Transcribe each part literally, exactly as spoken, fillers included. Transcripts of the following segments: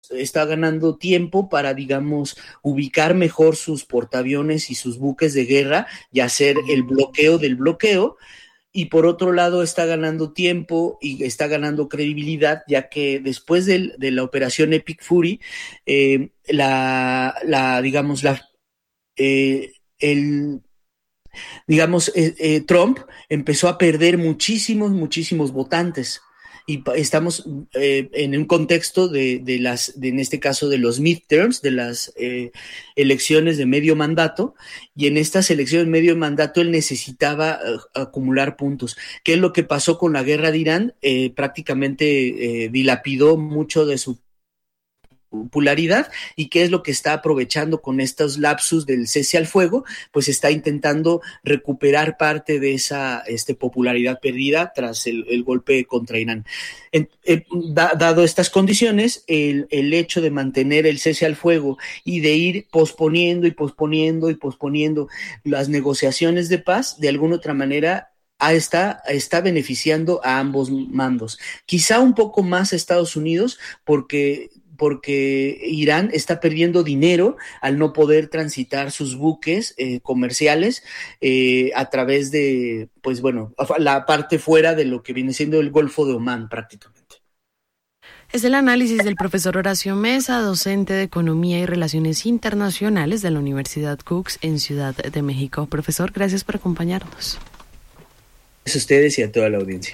está ganando tiempo para, digamos, ubicar mejor sus portaaviones y sus buques de guerra y hacer el bloqueo del bloqueo. Y por otro lado está ganando tiempo y está ganando credibilidad, ya que después de, de la operación Epic Fury, eh, la, la, digamos, la, eh, el, digamos, eh, eh, Trump empezó a perder muchísimos, muchísimos votantes. Y estamos eh, en un contexto de, de las, de, en este caso, de los midterms, de las eh, elecciones de medio mandato, y en estas elecciones de medio mandato él necesitaba uh, acumular puntos. ¿Qué es lo que pasó con la guerra de Irán? Eh, prácticamente eh, dilapidó mucho de su popularidad, y qué es lo que está aprovechando con estos lapsus del cese al fuego, pues está intentando recuperar parte de esa este, popularidad perdida tras el, el golpe contra Irán. En, eh, da, dado estas condiciones, el, el hecho de mantener el cese al fuego y de ir posponiendo y posponiendo y posponiendo las negociaciones de paz, de alguna otra manera Está, está beneficiando a ambos mandos. Quizá un poco más a Estados Unidos, porque porque Irán está perdiendo dinero al no poder transitar sus buques eh, comerciales eh, a través de, pues bueno, la parte fuera de lo que viene siendo el Golfo de Omán prácticamente. Es el análisis del profesor Horacio Mesa, docente de Economía y Relaciones Internacionales de la Universidad Cooks en Ciudad de México. Profesor, gracias por acompañarnos. Gracias a ustedes y a toda la audiencia.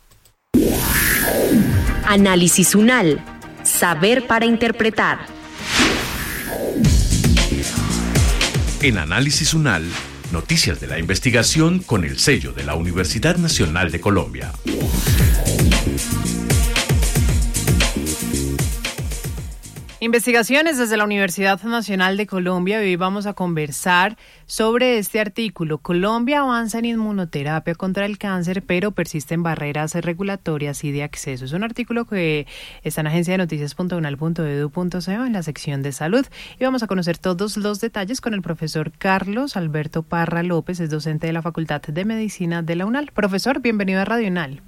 Análisis UNAL. Saber para interpretar. En Análisis UNAL, noticias de la investigación con el sello de la Universidad Nacional de Colombia. Investigaciones desde la Universidad Nacional de Colombia. Hoy vamos a conversar sobre este artículo. Colombia avanza en inmunoterapia contra el cáncer, pero persisten barreras regulatorias y de acceso. Es un artículo que está en agencia de noticias punto unal punto edu punto co en la sección de salud. Y vamos a conocer todos los detalles con el profesor Carlos Alberto Parra López, es docente de la Facultad de Medicina de la UNAL. Profesor, bienvenido a Radio UNAL.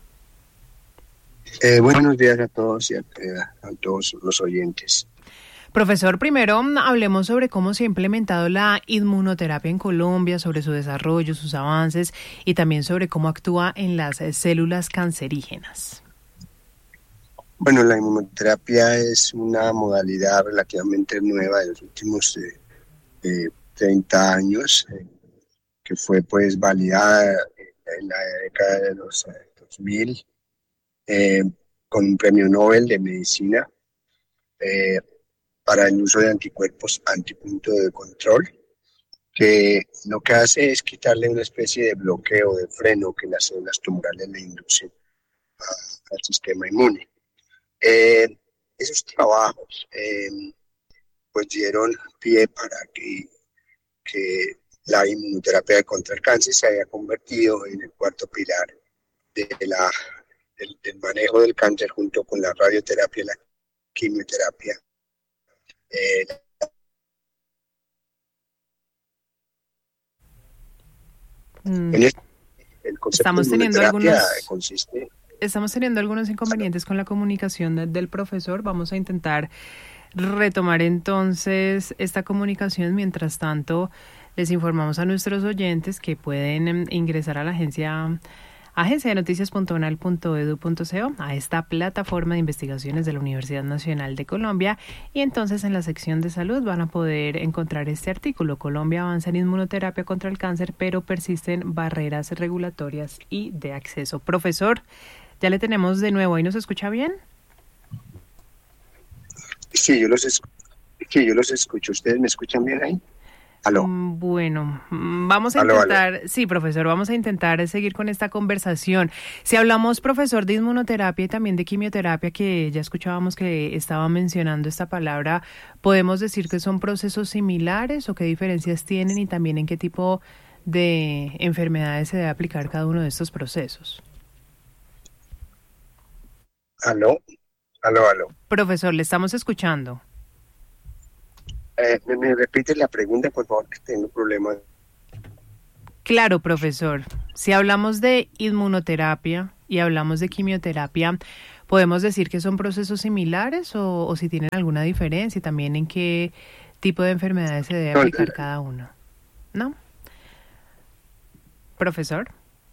Eh, buenos días a todos y a, a todos los oyentes. Profesor, primero hablemos sobre cómo se ha implementado la inmunoterapia en Colombia, sobre su desarrollo, sus avances y también sobre cómo actúa en las células cancerígenas. Bueno, la inmunoterapia es una modalidad relativamente nueva de los últimos eh, eh, treinta años, eh, que fue pues validada en la década de los eh, dos mil. Eh, con un premio Nobel de Medicina eh, para el uso de anticuerpos antipunto de control, que lo que hace es quitarle una especie de bloqueo, de freno que las células tumorales le inducen a, al sistema inmune. Eh, esos trabajos eh, pues dieron pie para que, que la inmunoterapia contra el cáncer se haya convertido en el cuarto pilar de la Del, del manejo del cáncer junto con la radioterapia y la quimioterapia. Eh, mm. en este, el concepto Estamos de teniendo algunos consiste... Estamos teniendo algunos inconvenientes con la comunicación de, del profesor. Vamos a intentar retomar entonces esta comunicación. Mientras tanto, les informamos a nuestros oyentes que pueden eh, ingresar a la agencia Agencia de noticias punto unal punto edu punto co, a esta plataforma de investigaciones de la Universidad Nacional de Colombia, y entonces en la sección de salud van a poder encontrar este artículo. Colombia avanza en inmunoterapia contra el cáncer, pero persisten barreras regulatorias y de acceso. Profesor, ya le tenemos de nuevo, ¿ahí nos escucha bien? Sí, yo los, escu- sí, yo los escucho. ¿Ustedes me escuchan bien ahí? Aló. Bueno, vamos a aló, intentar, aló. sí, profesor, vamos a intentar seguir con esta conversación. Si hablamos, profesor, de inmunoterapia y también de quimioterapia, que ya escuchábamos que estaba mencionando esta palabra, ¿podemos decir que son procesos similares o qué diferencias tienen y también en qué tipo de enfermedades se debe aplicar cada uno de estos procesos? Aló, aló, aló. Profesor, le estamos escuchando. Eh, ¿me, ¿Me repite la pregunta, por favor, que tengo problemas? Claro, profesor. Si hablamos de inmunoterapia y hablamos de quimioterapia, ¿podemos decir que son procesos similares o, o si tienen alguna diferencia y también en qué tipo de enfermedades se debe aplicar cada uno? ¿No? ¿Profesor?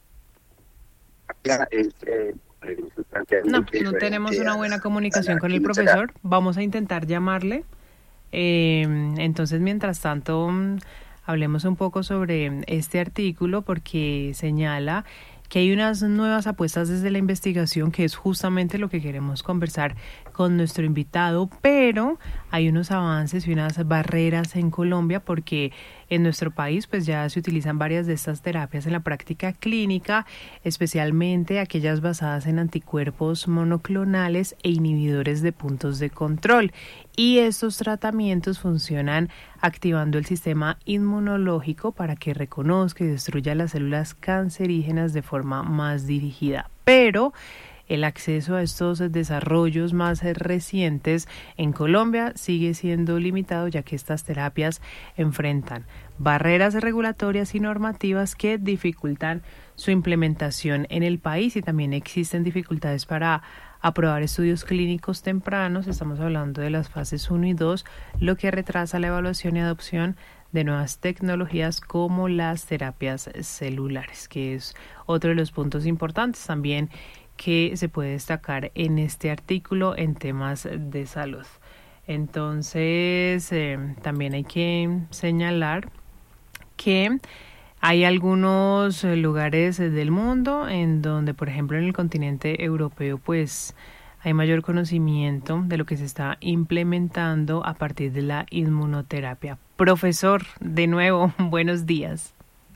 No, no tenemos una buena comunicación con el profesor. Vamos a intentar llamarle. Eh, entonces, mientras tanto, hablemos un poco sobre este artículo porque señala que hay unas nuevas apuestas desde la investigación, que es justamente lo que queremos conversar con nuestro invitado, pero hay unos avances y unas barreras en Colombia porque en nuestro país pues ya se utilizan varias de estas terapias en la práctica clínica, especialmente aquellas basadas en anticuerpos monoclonales e inhibidores de puntos de control. Y estos tratamientos funcionan activando el sistema inmunológico para que reconozca y destruya las células cancerígenas de forma más dirigida. Pero el acceso a estos desarrollos más recientes en Colombia sigue siendo limitado, ya que estas terapias enfrentan barreras regulatorias y normativas que dificultan su implementación en el país y también existen dificultades para aprobar estudios clínicos tempranos. Estamos hablando de las fases uno y dos, lo que retrasa la evaluación y adopción de nuevas tecnologías como las terapias celulares, que es otro de los puntos importantes también que se puede destacar en este artículo en temas de salud. Entonces, eh, también hay que señalar que hay algunos lugares del mundo en donde, por ejemplo, en el continente europeo, pues hay mayor conocimiento de lo que se está implementando a partir de la inmunoterapia. Profesor, de nuevo, buenos días.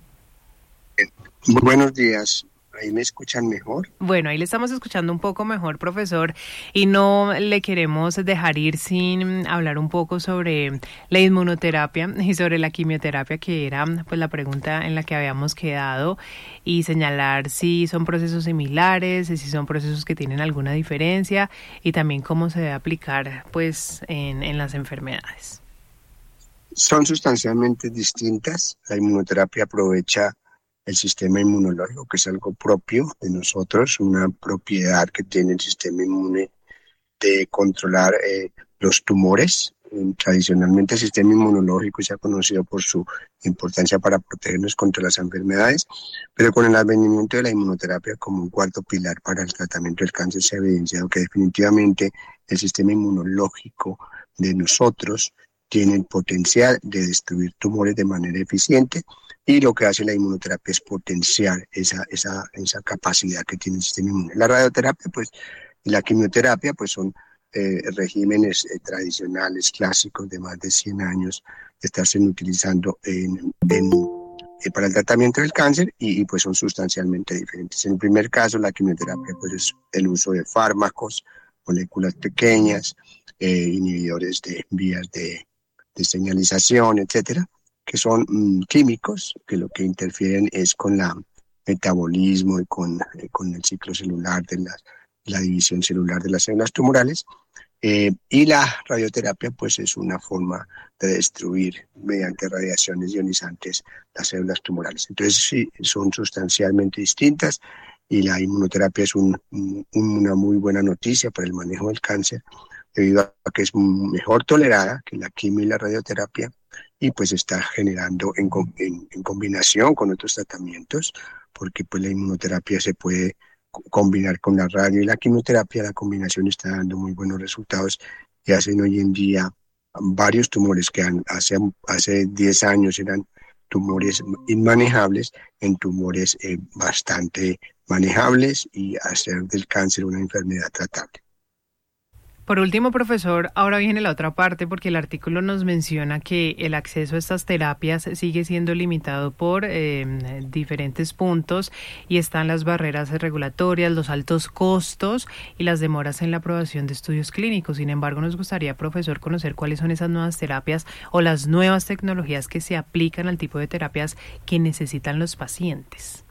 Muy buenos días. ¿Ahí me escuchan mejor? Bueno, ahí le estamos escuchando un poco mejor, profesor, y no le queremos dejar ir sin hablar un poco sobre la inmunoterapia y sobre la quimioterapia, que era pues la pregunta en la que habíamos quedado, y señalar si son procesos similares, si son procesos que tienen alguna diferencia y también cómo se debe aplicar pues en, en las enfermedades. Son sustancialmente distintas. La inmunoterapia aprovecha el sistema inmunológico, que es algo propio de nosotros, una propiedad que tiene el sistema inmune de controlar eh, los tumores. Eh, tradicionalmente el sistema inmunológico se ha conocido por su importancia para protegernos contra las enfermedades, pero con el advenimiento de la inmunoterapia como un cuarto pilar para el tratamiento del cáncer se ha evidenciado que definitivamente el sistema inmunológico de nosotros tiene el potencial de destruir tumores de manera eficiente. Y lo que hace la inmunoterapia es potenciar esa, esa, esa capacidad que tiene el sistema inmune. La radioterapia, pues, y la quimioterapia, pues, son eh, regímenes eh, tradicionales, clásicos de más de cien años, que están utilizando en, en, eh, para el tratamiento del cáncer y, y, pues, son sustancialmente diferentes. En el primer caso, la quimioterapia, pues, es el uso de fármacos, moléculas pequeñas, eh, inhibidores de vías de, de señalización, etcétera, que son mm, químicos, que lo que interfieren es con el metabolismo y con, eh, con el ciclo celular, de la, la división celular de las células tumorales. Eh, y la radioterapia, pues, es una forma de destruir mediante radiaciones ionizantes las células tumorales. Entonces, sí, son sustancialmente distintas y la inmunoterapia es un, un, una muy buena noticia para el manejo del cáncer, debido a que es mejor tolerada que la quimio y la radioterapia, y pues está generando en, en, en combinación con otros tratamientos, porque pues la inmunoterapia se puede combinar con la radio y la quimioterapia. La combinación está dando muy buenos resultados y hacen hoy en día varios tumores que han, hace, hace diez años eran tumores inmanejables, en tumores eh, bastante manejables y hacer del cáncer una enfermedad tratable. Por último, profesor, ahora viene la otra parte porque el artículo nos menciona que el acceso a estas terapias sigue siendo limitado por eh, diferentes puntos y están las barreras regulatorias, los altos costos y las demoras en la aprobación de estudios clínicos. Sin embargo, nos gustaría, profesor, conocer cuáles son esas nuevas terapias o las nuevas tecnologías que se aplican al tipo de terapias que necesitan los pacientes.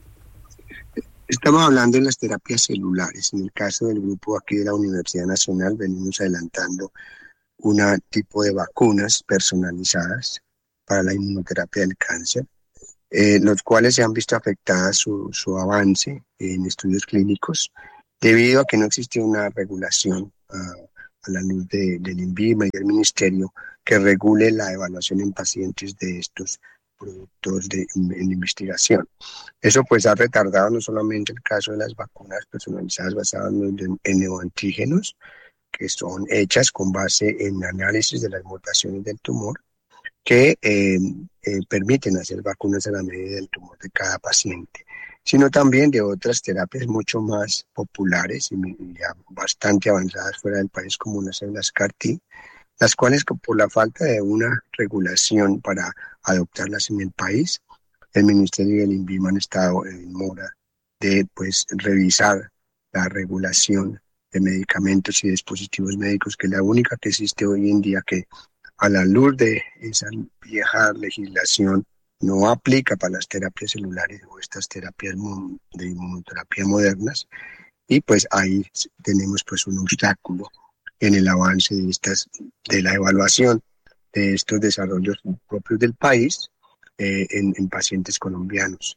Estamos hablando de las terapias celulares. En el caso del grupo aquí de la Universidad Nacional, venimos adelantando un tipo de vacunas personalizadas para la inmunoterapia del cáncer, eh, los cuales se han visto afectadas su, su avance en estudios clínicos debido a que no existe una regulación uh, a la luz de, del INVIMA y del Ministerio que regule la evaluación en pacientes de estos productos de, en investigación. Eso pues ha retardado no solamente el caso de las vacunas personalizadas basadas en, en neoantígenos, que son hechas con base en análisis de las mutaciones del tumor, que eh, eh, permiten hacer vacunas a la medida del tumor de cada paciente, sino también de otras terapias mucho más populares y ya bastante avanzadas fuera del país, como las células C A R T, las cuales por la falta de una regulación para adoptarlas en el país, el Ministerio y el INVIMA han estado en mora de pues, revisar la regulación de medicamentos y dispositivos médicos, que es la única que existe hoy en día que a la luz de esa vieja legislación no aplica para las terapias celulares o estas terapias de inmunoterapia modernas, y pues ahí tenemos pues un obstáculo en el avance de estas de la evaluación de estos desarrollos propios del país eh, en, en pacientes colombianos.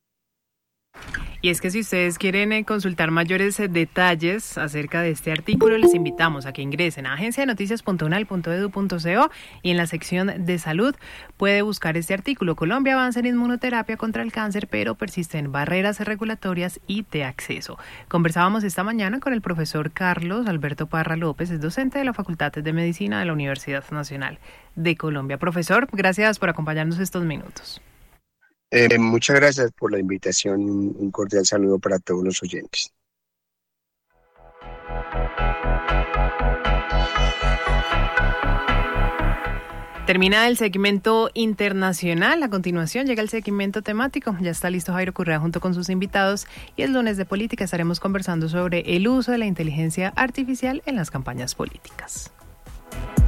Y es que si ustedes quieren eh, consultar mayores eh, detalles acerca de este artículo, les invitamos a que ingresen a agencia de noticias punto unal punto edu punto co y en la sección de salud puede buscar este artículo. Colombia avanza en inmunoterapia contra el cáncer, pero persisten barreras regulatorias y de acceso. Conversábamos esta mañana con el profesor Carlos Alberto Parra López, es docente de la Facultad de Medicina de la Universidad Nacional de Colombia. Profesor, gracias por acompañarnos estos minutos. Eh, muchas gracias por la invitación. Un cordial saludo para todos los oyentes. Termina el segmento internacional. A continuación llega el segmento temático. Ya está listo Jairo Correa junto con sus invitados. Y el lunes de política estaremos conversando sobre el uso de la inteligencia artificial en las campañas políticas.